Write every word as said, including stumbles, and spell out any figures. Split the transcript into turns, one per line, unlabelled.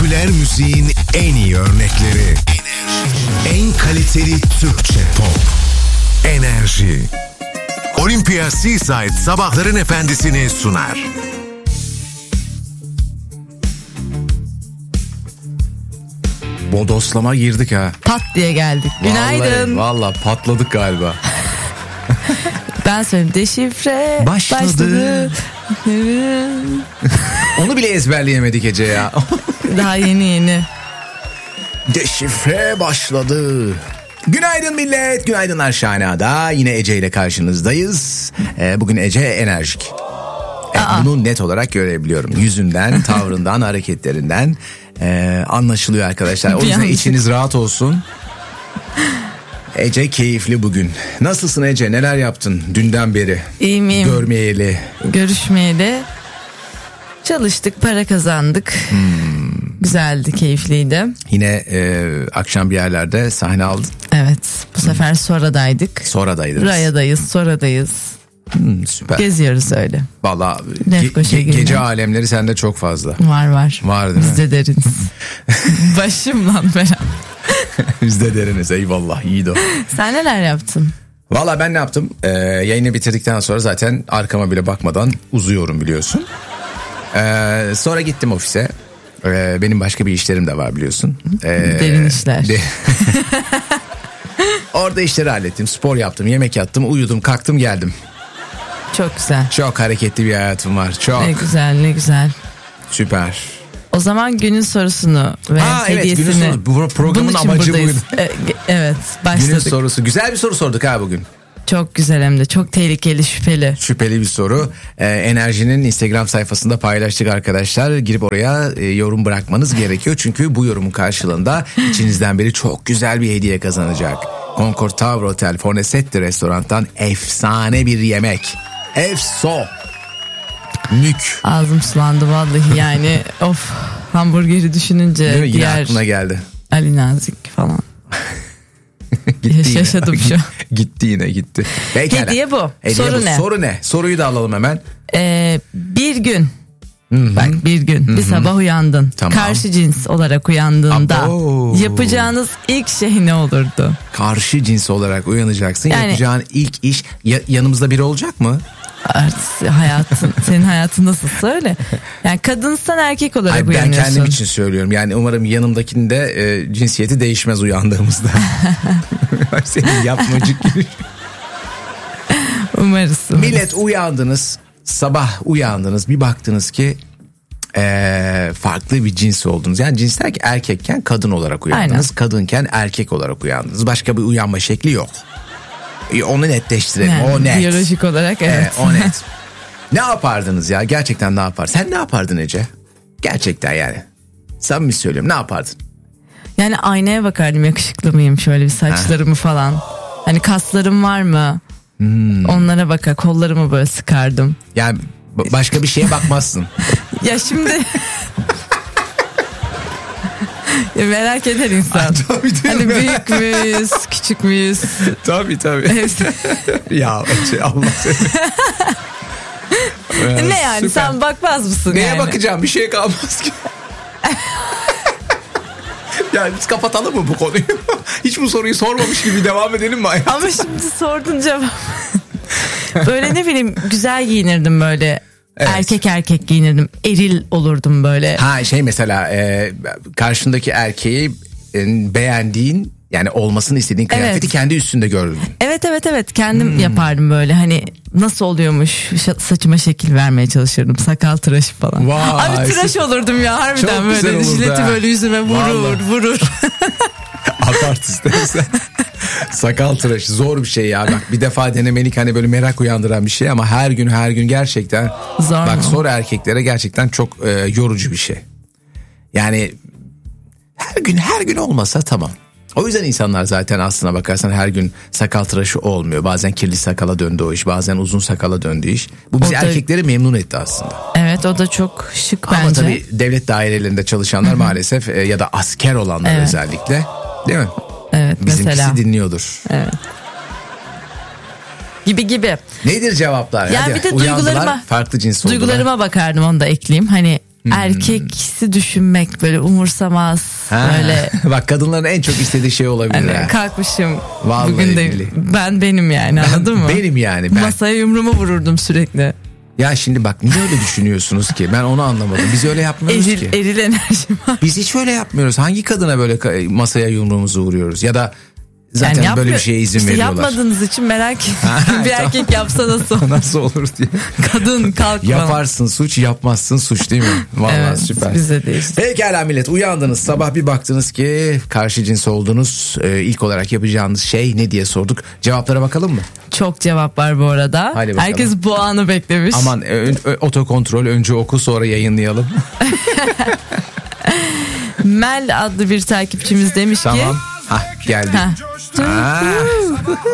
Popüler müziğin en iyi örnekleri. En kaliteli Türkçe pop. Enerji. Olympia Seaside sabahların efendisini sunar.
Bodoslama girdik ha.
Pat diye geldik. Günaydın.
Valla vallahi patladık galiba.
Ben söyleyeyim. Deşifre
Başladı.
başladı.
Onu bile ezberleyemedik Ece ya.
Daha yeni yeni.
Deşifre başladı. Günaydın millet. Günaydınlar Şahana'da. Yine Ece ile karşınızdayız. Ee, bugün Ece enerjik. Ee, bunu net olarak görebiliyorum. Yüzünden, tavrından, hareketlerinden ee, anlaşılıyor arkadaşlar. O yüzden içiniz rahat olsun. Ece keyifli bugün. Nasılsın Ece? Neler yaptın dünden beri?
İyiyim iyiyim.
Görmeyeli.
Görüşmeyeli. Çalıştık, para kazandık. Hmm. Güzeldi, keyifliydi.
Yine e, akşam bir yerlerde sahne aldın.
Evet, bu sefer hmm. Sora'daydık.
Sora'daydınız.
Raya'dayız, Sora'dayız.
Hmm, süper.
Geziyoruz öyle.
Valla ge- ge- gece alemleri sende çok fazla.
Var var.
Var değil mi?
Biz de deriniz. Başım lan falan.
Biz de deriniz, eyvallah, iyi de o.
Sen neler yaptın?
Valla ben ne yaptım? Ee, yayını bitirdikten sonra zaten arkama bile bakmadan uzuyorum biliyorsun. Ee, sonra gittim ofise. Ee, benim başka bir işlerim de var biliyorsun. Ee,
Derin işler. De-
Orada işleri hallettim. Spor yaptım, yemek yaptım, uyudum, kalktım, geldim.
Çok güzel.
Çok hareketli bir hayatım var. Çok.
Ne güzel, ne güzel.
Süper.
O zaman günün sorusunu ve
Aa,
hediyesini.
Evet, günün sorusu. Bu programın amacı buydu.
E, evet, başladık.
Günün sorusu. Güzel bir soru sorduk ha bugün.
Çok güzel, hem de çok tehlikeli, şüpheli.
Şüpheli bir soru. Ee, Enerji'nin Instagram sayfasında paylaştık arkadaşlar. Girip oraya e, yorum bırakmanız gerekiyor. Çünkü bu yorumun karşılığında içinizden biri çok güzel bir hediye kazanacak. Concord Tower Hotel Fornesetti restorandan efsane bir yemek. Efso. Mük.
Ağzım sulandı vallahi yani. Of, hamburgeri düşününce
Değil mi? Yine
diğer
aklına geldi.
Ali Nazik falan.
Gitti
Yaşadım
yine.
şu an.
Gitti yine gitti. Pekala.
Hediye bu.
Hediye
Soru
bu.
ne?
Soru ne? Soruyu da alalım hemen.
Ee, bir gün.
Hı-hı.
Bak bir gün Hı-hı. bir sabah uyandın.
Tamam.
Karşı cins olarak uyandığında
Abo.
yapacağınız ilk şey ne olurdu?
Karşı cins olarak uyanacaksın.
Yani,
yapacağın ilk iş ya, yanımızda biri olacak mı?
Artık hayatın, senin hayatın nasıl söyle. Yani kadınsan erkek olarak
Hayır,
uyanıyorsun.
Ben kendim için söylüyorum. Yani umarım yanımdakinin de e, cinsiyeti değişmez uyandığımızda. Senin yapmacık gibi.
Umarız, umarız.
Millet uyandınız. Sabah uyandınız. Bir baktınız ki e, farklı bir cins oldunuz. Yani cinsler ki erkekken kadın olarak uyandınız. Aynen. Kadınken erkek olarak uyandınız. Başka bir uyanma şekli yok. Onu netleştirelim.
Yani,
o net.
Biyolojik olarak evet.
Ee, o net. Ne yapardınız ya? Gerçekten ne yapardın? Sen ne yapardın Ece? Gerçekten yani. Samimi söylüyorum. Ne yapardın?
Yani aynaya bakardım, yakışıklı mıyım? Şöyle bir saçlarımı ha. falan. Hani kaslarım var mı? Hmm. Onlara bakar. Kollarımı böyle sıkardım.
Yani başka bir şeye bakmazsın.
Ya şimdi... Ya merak eder insan.
Tabii,
hani büyük müyüz, küçük müyüz?
Tabii tabii. Ya Ece, Allah seni.
Ee, ne yani süper. Sen bakmaz mısın?
Neye
yani?
bakacağım, bir şey kalmaz ki. Yani biz kapatalım mı bu konuyu? Hiç bu soruyu sormamış gibi devam edelim mi hayatım?
Ama şimdi sordun cevap. Böyle ne bileyim, güzel giyinirdim böyle. Evet. Erkek erkek giyinirdim. Eril olurdum böyle.
Ha şey mesela e, karşındaki erkeği e, beğendiğin, yani olmasını istediğin kıyafeti evet. kendi üstünde gördün.
Evet evet evet kendim hmm. yapardım böyle, hani nasıl oluyormuş, saçıma şekil vermeye çalışırdım, sakal tıraşı falan.
Vay,
abi tıraş olurdum ya harbiden. Çok böyle jileti böyle yüzüme vurur. Vallahi. vurur.
Abart istersen. Sakal tıraşı zor bir şey ya, bak bir defa denemelik, hani böyle merak uyandıran bir şey ama her gün her gün gerçekten zor bak mu? Sonra erkeklere gerçekten çok e, yorucu bir şey. Yani her gün her gün olmasa tamam. O yüzden insanlar zaten aslına bakarsan her gün sakal tıraşı olmuyor. Bazen kirli sakala döndü o iş, bazen uzun sakala döndü iş. Bu bizi da, erkekleri memnun etti aslında.
Evet, o da çok şık
ama
bence.
Ama tabii devlet dairelerinde çalışanlar Hı-hı. maalesef e, ya da asker olanlar evet. özellikle, değil mi?
Evet,
bizimkisi
mesela.
dinliyordur.
Evet. Gibi gibi.
Nedir cevaplar?
Ya
hadi.
Bir de
Uyandılar,
duygularıma
farklı cins oldular.
Duygularıma bakardım, onu da ekleyeyim. Hani Hmm. Erkeksi düşünmek, böyle umursamaz. Ha. Böyle.
Bak, kadınların en çok istediği şey olabilir.
Hani
ha.
Kalkmışım.
Vallahi
bugün de
billahi.
ben benim yani, anladın mı?
Benim yani. Ben.
Masaya yumruğumu vururdum sürekli.
Ya şimdi bak, niye öyle düşünüyorsunuz ki? Ben onu anlamadım. Biz öyle yapmıyoruz
eril,
ki.
Eril enerjim var.
Biz hiç öyle yapmıyoruz. Hangi kadına böyle masaya yumruğumuzu vuruyoruz? Ya da zaten yani böyle bir şeye izin
işte
veriyorlar.
Yapmadığınız için merak ediyorum. Bir erkek yapsa nasıl olur?
Nasıl olur diye.
Kadın kalk.
Yaparsın suç, yapmazsın suç, değil mi? Vallahi
evet,
süper.
Bize de işte.
Pekala millet, uyandınız sabah, bir baktınız ki karşı cins oldunuz. Ee, ilk olarak yapacağınız şey ne diye sorduk. Cevaplara bakalım mı?
Çok cevap var bu arada. Herkes bu anı beklemiş.
Aman ö- ö- otokontrol, önce oku sonra yayınlayalım.
Mel adlı bir takipçimiz demiş
tamam.
ki.
Tamam. Hah, geldi.
Heh.